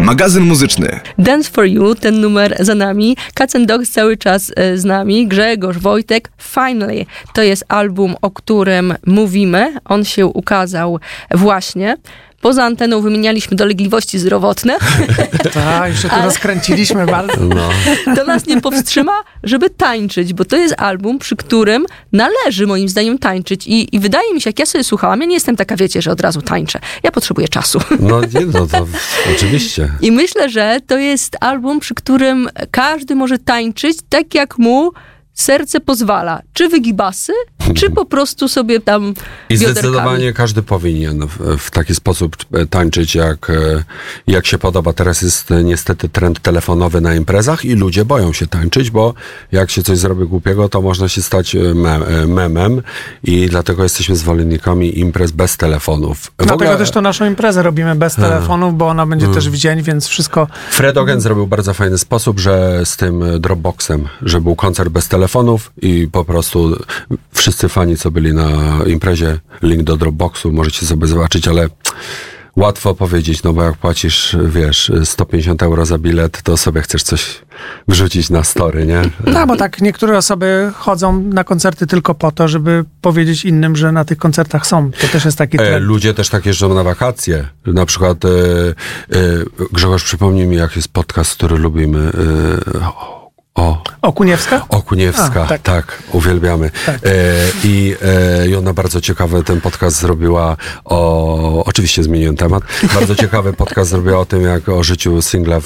Magazyn muzyczny. Dance for You, ten numer za nami. Cats and Dogs cały czas z nami. Grzegorz, Wojtek, Finally. To jest album, o którym mówimy. On się ukazał właśnie. Poza anteną wymienialiśmy dolegliwości zdrowotne. Tak, jeszcze to rozkręciliśmy bardzo. No. To nas nie powstrzyma, żeby tańczyć, bo to jest album, przy którym należy moim zdaniem tańczyć. I wydaje mi się, jak ja sobie słuchałam, ja nie jestem taka, wiecie, że od razu tańczę. Ja potrzebuję czasu. No to oczywiście. I myślę, że to jest album, przy którym każdy może tańczyć tak, jak mu serce pozwala. Czy wygibasy, czy po prostu sobie tam I bioderkami. zdecydowanie każdy powinien w taki sposób tańczyć, jak się podoba. Teraz jest niestety trend telefonowy na imprezach i ludzie boją się tańczyć, bo jak się coś zrobi głupiego, to można się stać memem i dlatego jesteśmy zwolennikami imprez bez telefonów. Dlatego też to naszą imprezę robimy bez telefonów, bo ona będzie też w dzień, więc wszystko... Fred Ogen zrobił bardzo fajny sposób, że z tym Dropboxem, że był koncert bez telefonów i po prostu wszyscy fani, co byli na imprezie, link do Dropboxu możecie sobie zobaczyć, ale łatwo powiedzieć, no bo jak płacisz, wiesz, 150 euro za bilet, to sobie chcesz coś wrzucić na story, nie? No, bo tak niektóre osoby chodzą na koncerty tylko po to, żeby powiedzieć innym, że na tych koncertach są. To też jest taki trend. Ludzie też tak jeżdżą na wakacje. Na przykład Grzegorz, przypomnij mi, jak jest podcast, który lubimy. Okuniewska? Okuniewska, tak, uwielbiamy. Tak. I ona bardzo ciekawy ten podcast zrobiła oczywiście zmieniłem temat, bardzo ciekawy podcast zrobiła o tym, jak o życiu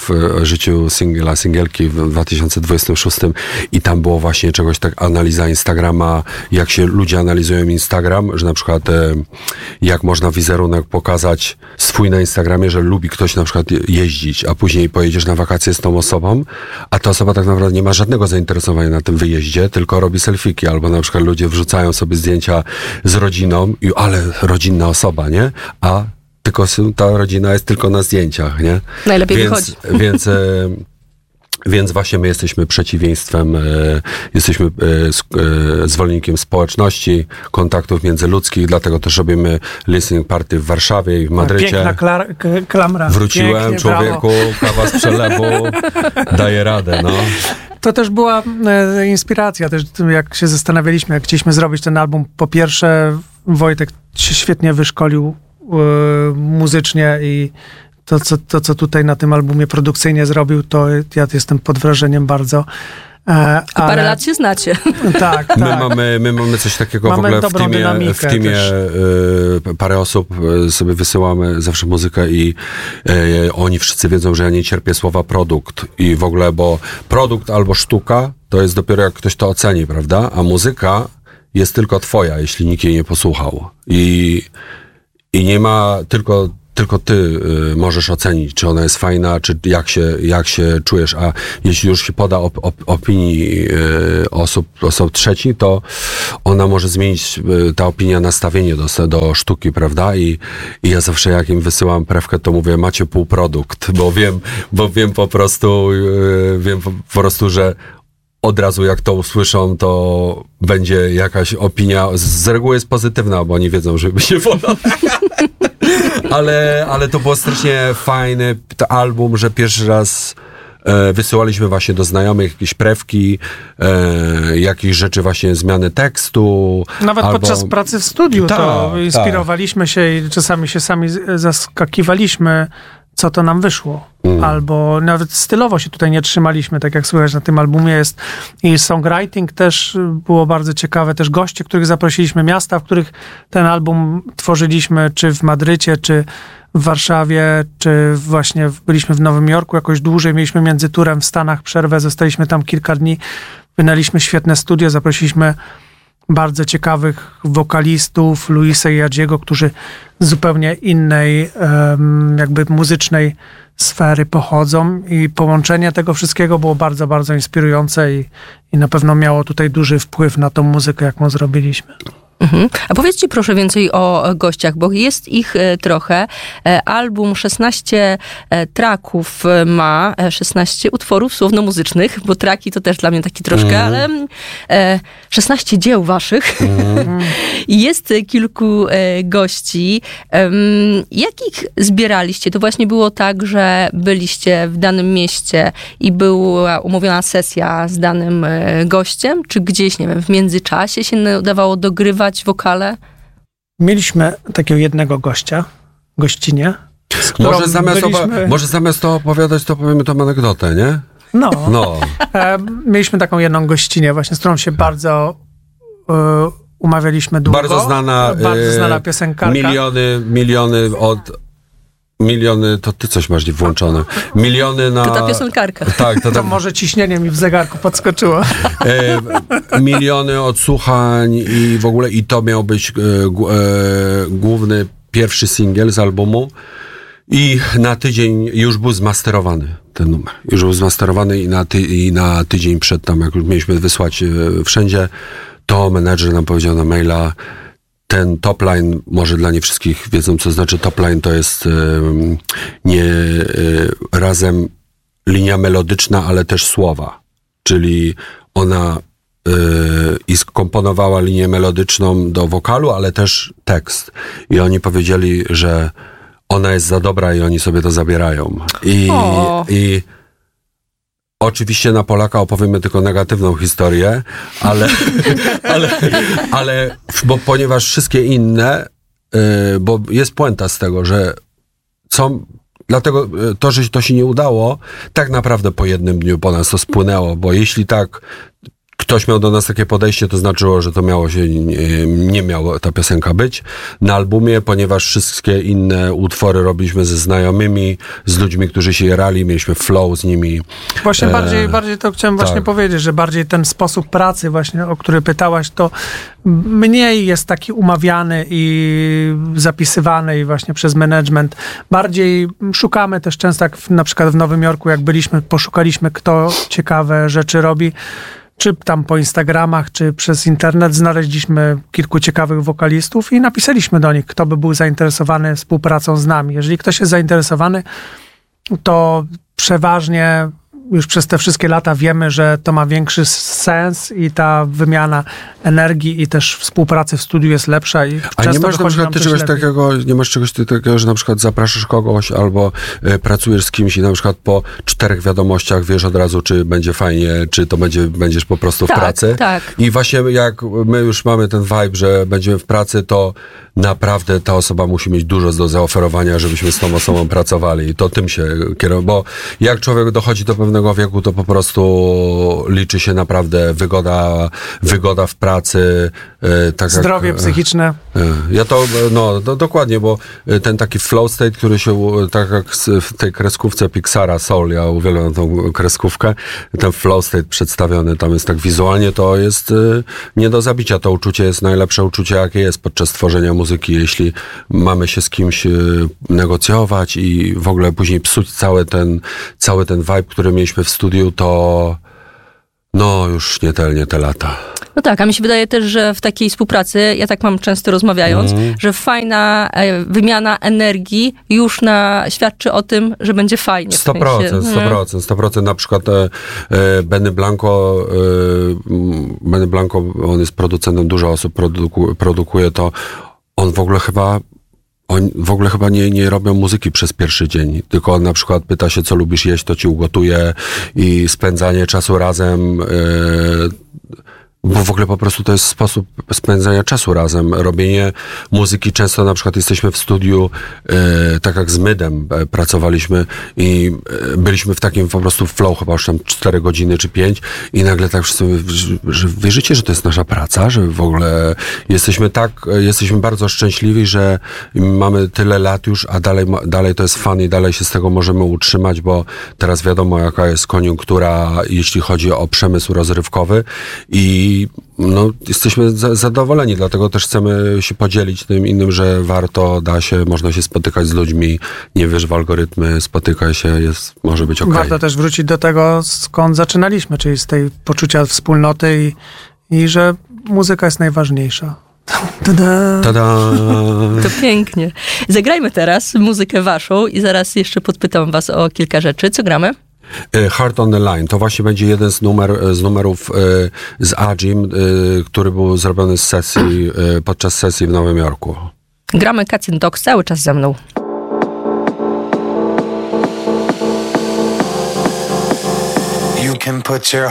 singielki w 2026 i tam było właśnie czegoś tak, analiza Instagrama, jak się ludzie analizują Instagram, że na przykład jak można wizerunek pokazać swój na Instagramie, że lubi ktoś na przykład jeździć, a później pojedziesz na wakacje z tą osobą, a ta osoba tak naprawdę nie ma żadnego zainteresowania na tym wyjeździe, tylko robi selfiki, albo na przykład ludzie wrzucają sobie zdjęcia z rodziną i ale rodzinna osoba, nie? A tylko ta rodzina jest tylko na zdjęciach, nie? Najlepiej wychodzi. Więc właśnie my jesteśmy przeciwieństwem, jesteśmy zwolennikiem społeczności, kontaktów międzyludzkich, dlatego też robimy listening party w Warszawie i w Madrycie. Piękna klamra. Wróciłem, pięknie, człowieku, kawa z przelewu, daje radę, no. To też była inspiracja, też jak się zastanawialiśmy, jak chcieliśmy zrobić ten album. Po pierwsze, Wojtek się świetnie wyszkolił muzycznie i to, co tutaj na tym albumie produkcyjnie zrobił, to ja jestem pod wrażeniem bardzo. Parę lat się znacie. Tak. My mamy coś takiego mamy w ogóle w teamie parę osób sobie wysyłamy zawsze muzykę i oni wszyscy wiedzą, że ja nie cierpię słowa produkt i w ogóle, bo produkt albo sztuka to jest dopiero jak ktoś to oceni, prawda? A muzyka jest tylko twoja, jeśli nikt jej nie posłuchał. I nie ma tylko ty możesz ocenić, czy ona jest fajna, czy jak się czujesz, a jeśli już się poda opinii osób trzecich, to ona może zmienić ta opinia nastawienie do sztuki, prawda? I ja zawsze jak im wysyłam prewkę, to mówię, macie półprodukt, bo wiem po prostu, że od razu jak to usłyszą, to będzie jakaś opinia, z reguły jest pozytywna, bo oni wiedzą, żeby się wolno. Ale to było strasznie fajny album, że pierwszy raz wysyłaliśmy właśnie do znajomych jakieś prewki, jakieś rzeczy właśnie zmiany tekstu. Nawet podczas pracy w studiu to inspirowaliśmy się i czasami się sami zaskakiwaliśmy, co to nam wyszło. Albo nawet stylowo się tutaj nie trzymaliśmy, tak jak słychać na tym albumie jest. I songwriting też było bardzo ciekawe. Też goście, których zaprosiliśmy, miasta, w których ten album tworzyliśmy, czy w Madrycie, czy w Warszawie, czy właśnie byliśmy w Nowym Jorku jakoś dłużej. Mieliśmy między turem w Stanach przerwę, zostaliśmy tam kilka dni. Wynaliśmy świetne studio, zaprosiliśmy bardzo ciekawych wokalistów, Luisa i Jadziego, którzy z zupełnie innej jakby muzycznej sfery pochodzą i połączenie tego wszystkiego było bardzo, bardzo inspirujące i na pewno miało tutaj duży wpływ na tą muzykę, jaką zrobiliśmy. A powiedzcie proszę więcej o gościach, bo jest ich trochę. Album 16 tracków ma, 16 utworów słowno-muzycznych, bo traki to też dla mnie taki troszkę, ale 16 dzieł waszych. I jest kilku gości. Jakich zbieraliście? To właśnie było tak, że byliście w danym mieście i była umówiona sesja z danym gościem, czy gdzieś, nie wiem, w międzyczasie się udawało dogrywać wokale? Mieliśmy takiego jednego gościnie. Może zamiast to opowiadać, to powiemy tą anegdotę, nie? No. Mieliśmy taką jedną gościnę właśnie, z którą się bardzo umawialiśmy długo. Bardzo znana piosenkarka. Miliony, to ty coś masz włączone. Miliony na... To ta piosenkarka. Tak, to może ciśnienie mi w zegarku podskoczyło. Miliony odsłuchań i w ogóle, i to miał być główny, pierwszy singiel z albumu. I na tydzień już był zmasterowany ten numer. Już był zmasterowany i na tydzień przed tam, jak już mieliśmy wysłać wszędzie, to menedżer nam powiedział na maila, ten top line, może dla nie wszystkich wiedzą, co znaczy top line, to jest razem linia melodyczna, ale też słowa. Czyli ona i skomponowała linię melodyczną do wokalu, ale też tekst. I oni powiedzieli, że ona jest za dobra i oni sobie to zabierają. I oczywiście na Polaka opowiemy tylko negatywną historię, ale bo ponieważ wszystkie inne, bo jest puenta z tego, że dlatego to, że to się nie udało, tak naprawdę po jednym dniu po nas to spłynęło, bo jeśli tak ktoś miał do nas takie podejście, to znaczyło, że to nie miało ta piosenka być na albumie, ponieważ wszystkie inne utwory robiliśmy ze znajomymi, z ludźmi, którzy się jarali, mieliśmy flow z nimi. Właśnie bardziej to chciałem właśnie powiedzieć, że bardziej ten sposób pracy właśnie, o który pytałaś, to mniej jest taki umawiany i zapisywany i właśnie przez management. Bardziej szukamy też często, jak na przykład w Nowym Jorku, jak byliśmy, poszukaliśmy, kto ciekawe rzeczy robi, czy tam po Instagramach, czy przez internet znaleźliśmy kilku ciekawych wokalistów i napisaliśmy do nich, kto by był zainteresowany współpracą z nami. Jeżeli ktoś jest zainteresowany, to przeważnie już przez te wszystkie lata wiemy, że to ma większy sens i ta wymiana energii i też współpracy w studiu jest lepsza i a nie masz na przykład czegoś takiego, że na przykład zapraszasz kogoś albo pracujesz z kimś i na przykład po 4 wiadomościach wiesz od razu, czy będzie fajnie, czy to będziesz po prostu w pracy. Tak. I właśnie jak my już mamy ten vibe, że będziemy w pracy, to naprawdę ta osoba musi mieć dużo do zaoferowania, żebyśmy z tą osobą pracowali. I to tym się kieruje, bo jak człowiek dochodzi do pewnego wieku, to po prostu liczy się naprawdę wygoda w pracy. Zdrowie psychiczne. Ja to dokładnie, bo ten taki flow state, który się, tak jak w tej kreskówce Pixara Soul, ja uwielbiam tą kreskówkę, ten flow state przedstawiony tam jest tak wizualnie, to jest nie do zabicia. To uczucie jest najlepsze uczucie, jakie jest podczas tworzenia muzyki. Jeśli mamy się z kimś negocjować i w ogóle później psuć cały ten vibe, który mieliśmy w studiu, to już nie te lata. No tak, a mi się wydaje też, że w takiej współpracy, ja tak mam często rozmawiając, że fajna wymiana energii już świadczy o tym, że będzie fajnie. 100%. Na przykład Benny Blanco, on jest producentem, dużo osób produkuje to. On w ogóle chyba nie robią muzyki przez pierwszy dzień, tylko on na przykład pyta się, co lubisz jeść, to ci ugotuje i spędzanie czasu razem, bo w ogóle po prostu to jest sposób spędzania czasu razem. Robienie muzyki, często na przykład jesteśmy w studiu, tak jak z Mydem pracowaliśmy i byliśmy w takim po prostu flow, chyba już tam 4 godziny czy 5 i nagle tak wszyscy mówią, że wierzycie, że to jest nasza praca, że w ogóle jesteśmy bardzo szczęśliwi, że mamy tyle lat już, a dalej to jest fun i dalej się z tego możemy utrzymać, bo teraz wiadomo, jaka jest koniunktura, jeśli chodzi o przemysł rozrywkowy i jesteśmy zadowoleni, dlatego też chcemy się podzielić tym innym, że można się spotykać z ludźmi, nie wiesz w algorytmy, spotykaj się, może być okej. Warto też wrócić do tego, skąd zaczynaliśmy, czyli z tej poczucia wspólnoty i że muzyka jest najważniejsza. Tada. Tada! To pięknie. Zagrajmy teraz muzykę waszą i zaraz jeszcze podpytam was o kilka rzeczy. Co gramy? Heart on the Line. To właśnie będzie jeden z numerów z Agim, który był zrobiony z sesji, podczas sesji w Nowym Jorku. Gramy Cats and Dogs cały czas ze mną. You can put your